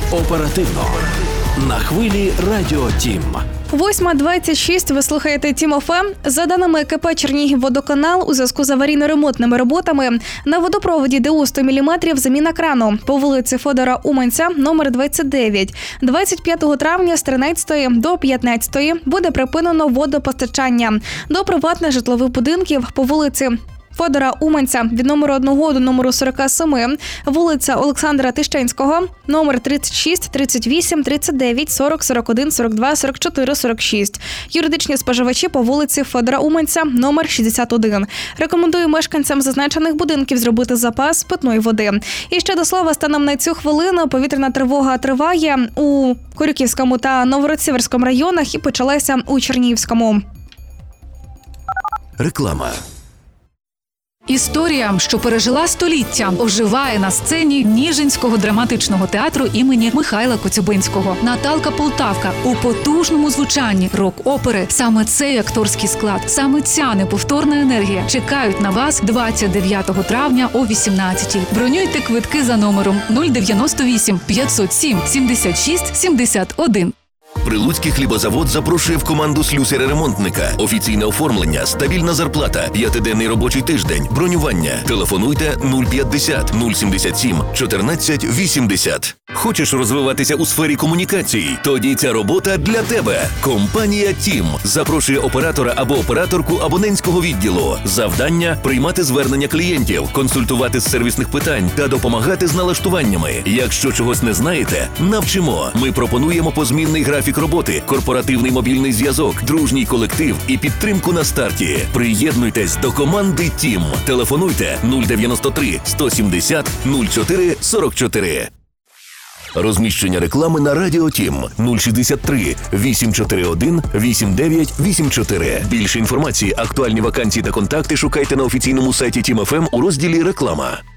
Оперативно. На хвилі Радіо Тім. 8:26. Ви слухаєте Тім ФМ. За даними КП «Чернігівводоканал», у зв'язку з аварійно-ремонтними роботами на водопроводі ДУ 100 мм заміна крану по вулиці Федора Уманця, номер 29. 25 травня з 13 до 15 буде припинено водопостачання до приватних житлових будинків по вулиці Федора Уманця від номеру 1 до номеру 47, вулиця Олександра Тищенського, номер 36, 38, 39, 40, 41, 42, 44, 46. Юридичні споживачі по вулиці Федора Уманця, номер 61. Рекомендую мешканцям зазначених будинків зробити запас питної води. І ще до слова, станом на цю хвилину повітряна тривога триває у Корюківському та Новгород-Сіверському районах і почалася у Чернігівському. Реклама. Історія, що пережила століття, оживає на сцені Ніжинського драматичного театру імені Михайла Коцюбинського. Наталка Полтавка у потужному звучанні рок-опери. Саме цей акторський склад, саме ця неповторна енергія чекають на вас 29 травня о 18-й. Бронюйте квитки за номером 098 507 76 71. Прилуцький хлібозавод запрошує в команду слюсаря-ремонтника. Офіційне оформлення, стабільна зарплата, 5-денний робочий тиждень, бронювання. Телефонуйте 050 077 14 80. Хочеш розвиватися у сфері комунікацій? Тоді ця робота для тебе. Компанія «Тім» запрошує оператора або операторку абонентського відділу. Завдання – приймати звернення клієнтів, консультувати з сервісних питань та допомагати з налаштуваннями. Якщо чогось не знаєте, навчимо. Ми пропонуємо позмінний графік роботи, корпоративний мобільний зв'язок, дружній колектив і підтримку на старті. Приєднуйтесь до команди «Тім». Телефонуйте 093 170 04 44. Розміщення реклами на Радіо Тім 063 841 8984. Більше інформації, актуальні вакансії та контакти шукайте на офіційному сайті Тім ФМ у розділі «Реклама».